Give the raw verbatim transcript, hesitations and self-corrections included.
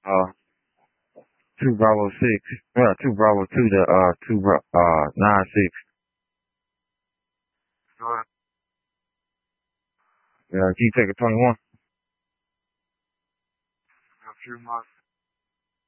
Uh, two Bravo six. Yeah, two Bravo two to uh two Bra- uh nine six. Yeah, can you take a twenty one?